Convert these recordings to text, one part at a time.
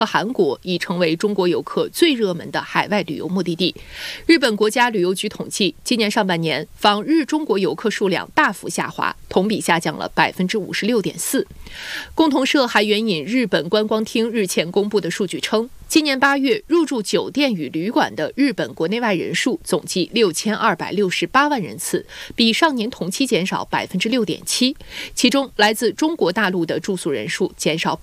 和韩国已成为中国游客最热门的海外旅游目的地。日本国家旅游局统计，今年上半年访日中国游客数量大幅下滑，同比下降了56.4%。共同社还援引日本观光厅日前公布的数据称，今年8月入住酒店与旅馆的日本国内外人数总计6268万人次，比上年同期减少6.7%，其中来自中国大陆的住宿人数减少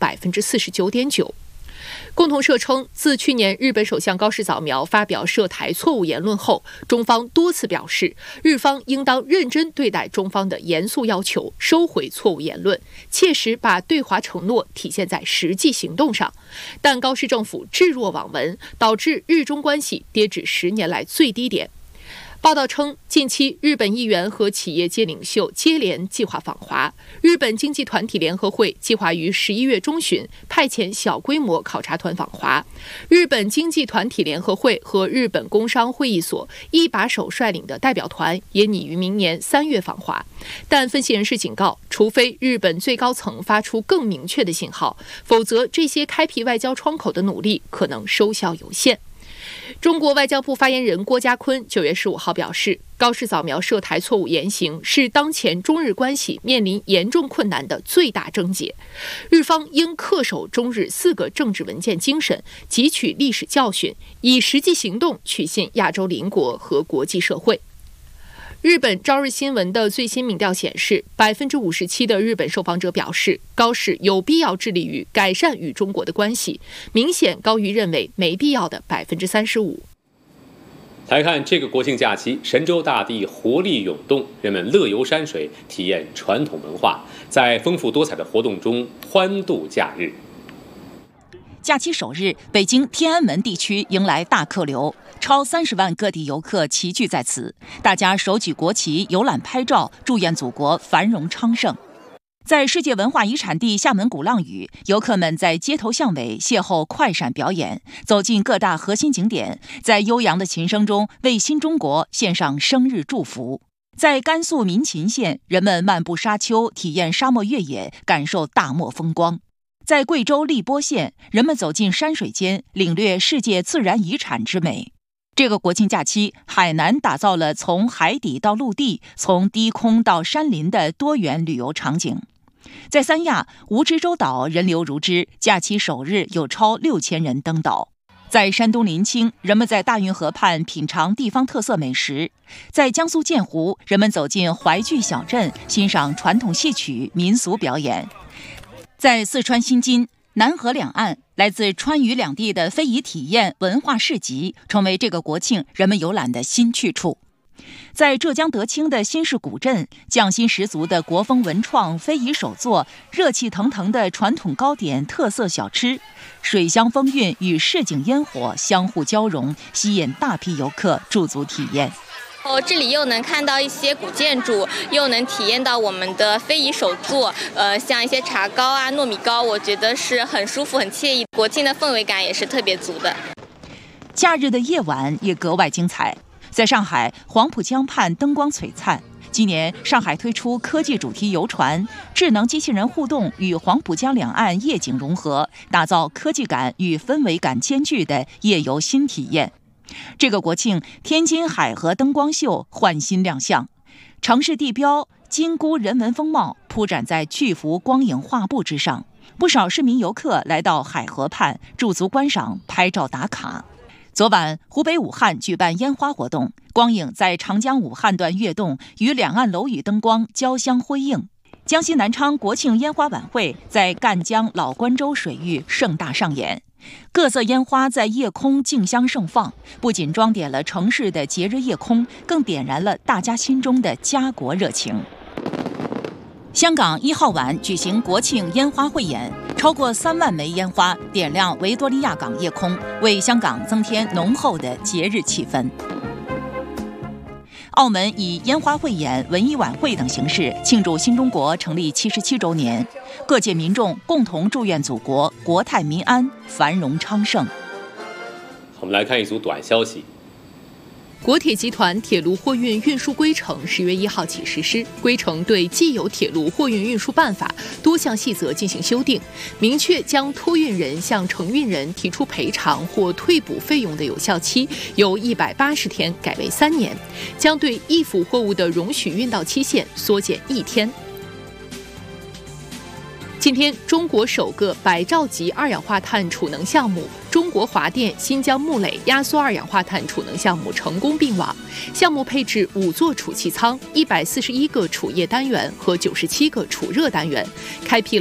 49.9%。共同社称，自去年日本首相高市早苗发表涉台错误言论后，中方多次表示，日方应当认真对待中方的严肃要求，收回错误言论，切实把对华承诺体现在实际行动上。但高市政府置若罔闻，导致日中关系跌至10年来最低点。报道称，近期日本议员和企业界领袖接连计划访华。日本经济团体联合会计划于11月中旬派遣小规模考察团访华。日本经济团体联合会和日本工商会议所一把手率领的代表团也拟于明年3月访华。但分析人士警告，除非日本最高层发出更明确的信号，否则这些开辟外交窗口的努力可能收效有限。中国外交部发言人郭家坤9月15号表示，高市早苗涉台错误言行是当前中日关系面临严重困难的最大症结，日方应恪守中日4个政治文件精神，汲取历史教训，以实际行动取信亚洲邻国和国际社会。日本朝日新闻的最新民调显示，57%的日本受访者表示高市有必要致力于改善与中国的关系，明显高于认为没必要的35%。 来看这个国庆假期，神州大地活力涌动，人们乐游山水，体验传统文化，在丰富多彩的活动中欢度假日。 假期首日，北京天安门地区迎来大客流，超30万各地游客齐聚在此，大家手举国旗游览拍照，祝愿祖国繁荣昌盛。在世界文化遗产地厦门鼓浪屿，游客们在街头巷尾邂逅快闪表演，走进各大核心景点，在悠扬的琴声中为新中国献上生日祝福。在甘肃民勤县，人们漫步沙丘，体验沙漠越野，感受大漠风光。在贵州荔波县，人们走进山水间，领略世界自然遗产之美。这个国庆假期，海南打造了从海底到陆地、从低空到山林的多元旅游场景。在三亚蜈支洲岛人流如织，假期首日有超6000人登岛。在山东临清，人们在大运河畔品尝地方特色美食；在江苏建湖，人们走进淮剧小镇，欣赏传统戏曲、民俗表演。在四川新津、南河两岸，来自川渝两地的非遗体验文化市集，成为这个国庆人们游览的新去处。在浙江德清的新市古镇，匠心十足的国风文创、非遗手作，热气腾腾的传统糕点、特色小吃，水乡风韵与市井烟火相互交融，吸引大批游客驻足体验。 这里又能看到一些古建筑，又能体验到我们的非遗手作，像一些茶糕啊、糯米糕，我觉得是很舒服、很惬意。国庆的氛围感也是特别足的。 假日的夜晚也格外精彩。在上海黄浦江畔灯光璀璨，今年上海推出科技主题游船，智能机器人互动与黄浦江两岸夜景融合，打造科技感与氛围感兼具的夜游新体验。这个国庆，天津海河灯光秀焕新亮相，城市地标金菇人文风貌铺展在巨幅光影画布之上，不少市民游客来到海河畔驻足观赏、拍照打卡。昨晚，湖北武汉举办烟花活动，光影在长江武汉段跃动，与两岸楼宇灯光交相辉映。江西南昌国庆烟花晚会在赣江老关州水域盛大上演，各色烟花在夜空竞相盛放，不仅装点了城市的节日夜空，更点燃了大家心中的家国热情。香港1号晚举行国庆烟花汇演，超过3万枚烟花点亮维多利亚港夜空，为香港增添浓厚的节日气氛。澳门以烟花汇演、文艺晚会等形式庆祝新中国成立77周年，各界民众共同祝愿祖国国泰民安、繁荣昌盛。 我们来看一组短消息。 国铁集团铁路货运运输规程10月1号起实施，规程对既有铁路货运运输办法多项细则进行修订，明确将托运人向承运人提出赔偿或退补费用的有效期由180天改为3年，将对易腐货物的容许运到期限缩减1天。今天，中国首个百兆级二氧化碳储能项目中国华电新疆木垒压缩二氧化碳储能项目成功并网，项目配置5座储气舱、141个储液单元和97个储热单元，开辟了